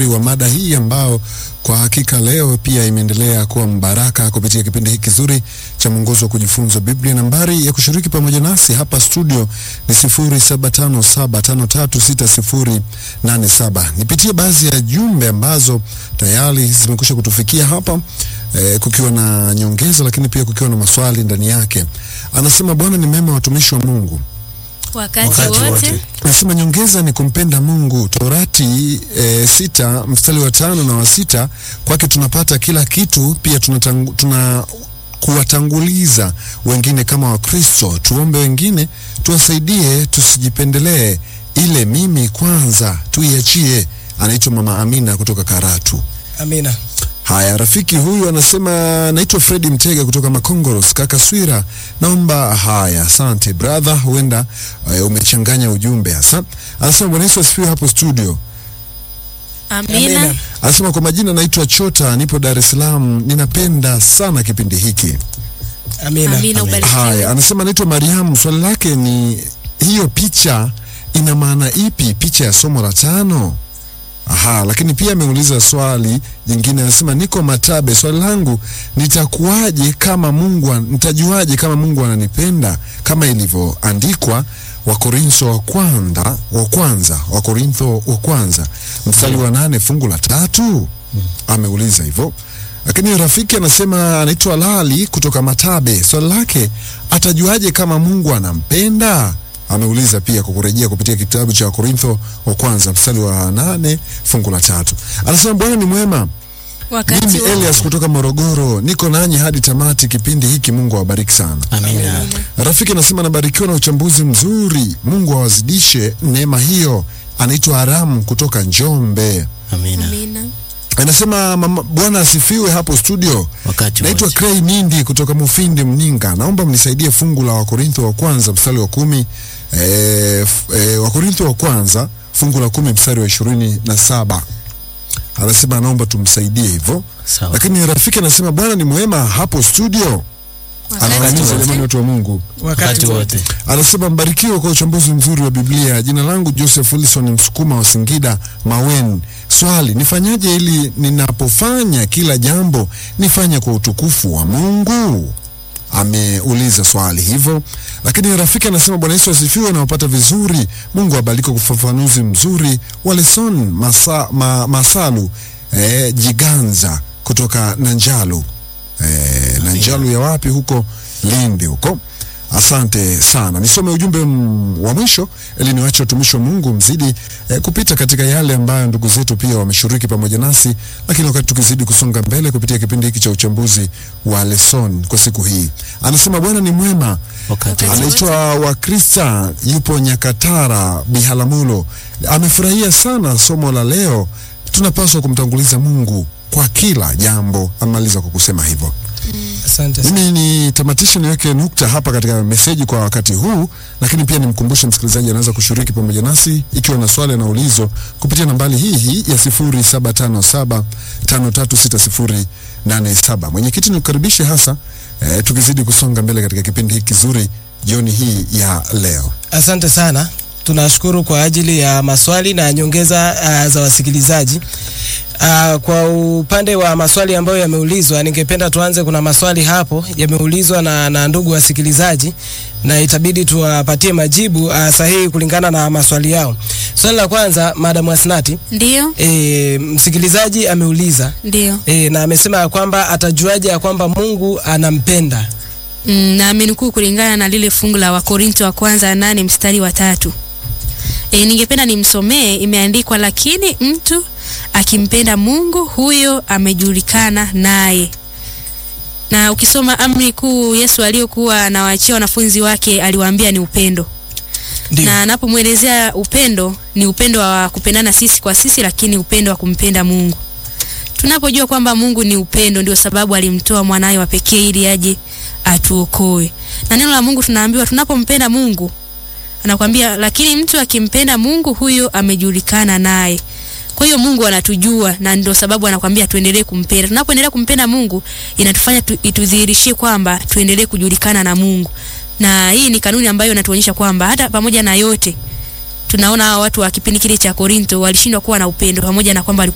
wa mada hii ambao kwa hakika leo pia imeendelea kuwa mbaraka kupitia kipindi hiki kizuri cha mwongozo wa kujifunza Biblia. Nambari ya kushiriki pamoja nasi hapa studio ni 0757536087. Nipitie baadhi ya jumbe ambazo tayari zimekwisha kutufikia hapa, kukiwa na nyongeza lakini pia kukiwa na maswali ndani yake. Anasema Bwana ni mema watumishi wa Mungu wakati wote. Nasema nyongeza ni kumpenda Mungu. Torati 6 mstari wa 5 na wa 6, kwake tunapata kila kitu. Pia tuna kuwatanguliza wengine kama Wakristo. Tuombe wengine, tuwasaidie, tusijipendelee. Ile mimi kwanza tuiachie. Anaitwa Mama Amina kutoka Karatu. Amina. Haya, rafiki huyu anasema naitwa Fredi Mtega kutoka Makongoros, kaka Swira. Naomba haya, asante brother, huenda umechanganya ujumbe hasa. Anasema Bwana Yesu asifiwe hapo studio. Amina. Anasema kwa majina naitwa Chota, nipo Dar es Salaam, ninapenda sana kipindi hiki. Amina. Amina, ubarikiwe. Haya, anasema naitwa Mariamu, swali lake ni hiyo picha ina maana ipi, picha ya somo la 5? Aha, lakini pia ameuliza swali jingine, anasema niko Matabe, swali langu nitajuaje kama Mungu ananipenda kama ilivyoandikwa Wakorintho wa kwanza mstari wa 8 fungu la 3. Ameuliza hivyo. Lakini rafiki anasema anaitwa Lali kutoka Matabe, swali lake atajuaje kama Mungu anampenda? Ameuliza pia kwa kurejea kupitia kitabu cha Wakorintho wa kwanza mstari wa 8 fungu la 3. Anasema Bwana ni mwema. Mimi Elias kutoka Morogoro, niko nanyi hadi tamati kipindi hiki. Mungu awabariki sana. Amina. Rafiki anasema nabarikiwa na uchambuzi mzuri. Mungu awazidishe neema hiyo. Anaitwa Aram kutoka Njombe. Amina. Amina. Anasema Bwana asifiwe hapo studio. Naitwa Clay Mindi kutoka Mufindi Mninga. Naomba mnisaidie fungu la Wakorintho wa kwanza mstari wa 10. Wakorintho wa kwanza fungu la 10 mstari wa 27. Anasema naomba tumsaidie hivyo. Lakini rafiki anasema Bwana ni mwema hapo studio. Anawahimiza jamani watu wa Mungu Wakati wote. Anasema mbarikiwe kwa uchambuzi mzuri wa Biblia. Jina langu Joseph Wilson Msukuma wa Singida Mawen. Swali, nifanyaje ili ninapofanya kila jambo nifanye kwa utukufu wa Mungu? Ameuliza swali hivyo. Lakini rafiki anasema Bwana Yesu asifiwe na wapata vizuri. Mungu abariki kwa ufafanuzi mzuri wa lesson Masalu Jiganza kutoka Nanjalu. Nanjalu ya wapi huko? Lindi huko. Asante sana. Nisome ujumbe wa mwisho ili niwache watumishi wa Mungu mzidi kupita katika yale ambayo ndugu zetu pia wameshiriki pamoja nasi, lakini wakati tukizidi kusonga mbele kupitia kipindi hiki cha uchambuzi wa lesson kwa siku hii. Anasema Bwana ni mwema. Anaitwa Wakrista, yupo Nyakatara Biharamulo. Amefurahia sana somo la leo. Tunapaswa kumtanguliza Mungu kwa kila jambo. Amaliza kwa kusema hivyo. Asante. Mimi ni tamatisha niweke nukta hapa katika meseji kwa wakati huu, lakini pia nimkumbushe msikilizaji anaweza kushiriki pamoja nasi ikiwa na swali na ulizo kupitia nambari hii ya 0757536087. Mwenyekiti nikukaribishe hasa tukizidi kusonga mbele katika kipindi hiki kizuri jioni hii ya leo. Asante sana. Tunashukuru kwa ajili ya maswali na nyongeza za wasikilizaji. Kwa upande wa maswali ambayo yameulizwa, ningependa tuanze. Kuna maswali hapo yameulizwa na ndugu wasikilizaji na itabidi tuwapatie majibu sahihi kulingana na maswali yao. Swali la kwanza, Madam Asnati. Ndio. Msikilizaji ameuliza. Ndio. Na amesema kwamba atajuaje ya kwamba Mungu anampenda? Na amenukuu kulingana na lile fungu la Wakorintho wa kwanza 8 mstari wa 3. Ningependa nimsomee. Imeandikwa, lakini mtu akimpenda Mungu huyo amejulikana naye. Na ukisoma amri kuu Yesu aliyokuwa anawaachia wanafunzi wake aliwaambia ni upendo. Ndiyo. Na anapomwelezea upendo ni upendo wa kupendana sisi kwa sisi, lakini upendo wa kumpenda Mungu. Tunapojua kwamba Mungu ni upendo, ndio sababu alimtoa mwanae wa pekee ili aje atuokoe. Na neno la Mungu tunaambiwa tunapompenda Mungu, anakuambia lakini mtu akimpenda Mungu huyo amejulikana naye. Kwa hiyo Mungu anatujua na ndio sababu anakuambia tuendelee kumpenda. Tunapoendelea kumpenda Mungu inatufanya itudhihirishie kwamba tuendelee kujulikana na Mungu. Na hii ni kanuni ambayo inatuonyesha kwamba hata pamoja na yote tunaona watu wa kipindi kile cha Korintho walishindwa kuwa na upendo pamoja na kwamba